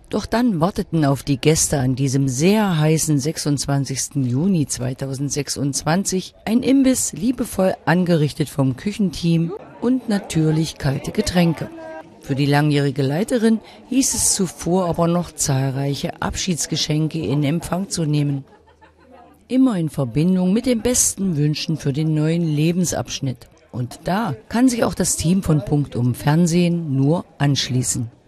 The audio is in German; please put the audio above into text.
Doch dann warteten auf die Gäste an diesem sehr heißen 26. Juni 2026 ein Imbiss, liebevoll angerichtet vom Küchenteam und natürlich kalte Getränke. Für die langjährige Leiterin hieß es zuvor aber noch zahlreiche Abschiedsgeschenke in Empfang zu nehmen. Immer in Verbindung mit den besten Wünschen für den neuen Lebensabschnitt. Und da kann sich auch das Team von Punktum Fernsehen nur anschließen.